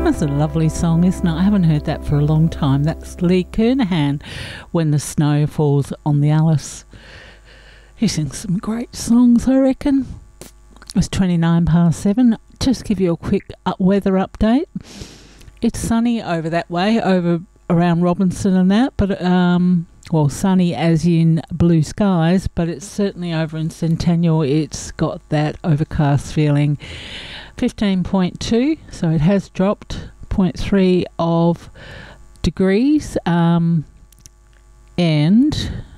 That's a lovely song, isn't it? I haven't heard that for a long time. That's Lee Kernahan, When the Snow Falls on the Alice. He sings some great songs, I reckon. It's 7:29. Just give you a quick weather update. It's sunny over that way, over around Robinson and that, but well, sunny as in blue skies, but it's certainly over in Centennial. It's got that overcast feeling. 15.2, so it has dropped 0.3 of degrees, and